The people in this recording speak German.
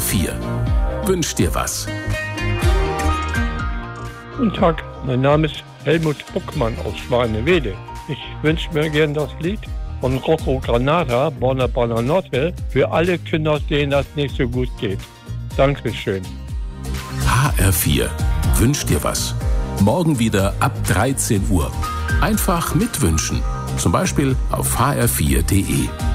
HR4 wünscht dir was. Guten Tag, mein Name ist Helmut Buckmann aus Schwanewede. Ich wünsche mir gern das Lied von Rocco Granata, Bonner Nordwell, für alle Kinder, denen das nicht so gut geht. Dankeschön. HR4 wünscht dir was. Morgen wieder ab 13 Uhr. Einfach mitwünschen. Zum Beispiel auf hr4.de.